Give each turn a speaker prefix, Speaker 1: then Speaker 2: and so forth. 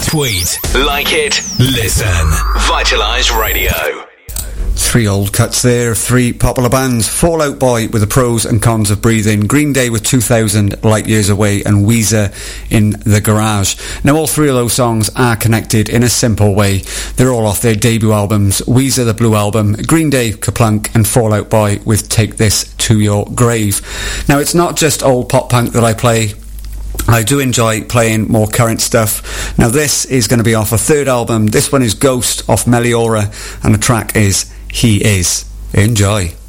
Speaker 1: Tweet, like it, listen. Vitalise Radio.
Speaker 2: 3 old cuts there of 3 popular bands: Fall Out Boy with the pros and cons of breathing, Green Day with 2000 Light Years Away, and Weezer in the Garage. Now all 3 of those songs are connected in a simple way. They're all off their debut albums: Weezer, the Blue Album; Green Day, Kerplunk; and Fall Out Boy with Take This to Your Grave. Now it's not just old pop punk that I play. I do enjoy playing more current stuff. Now this is going to be off a 3rd album. This one is Ghost off Meliora, and the track is He Is. Enjoy.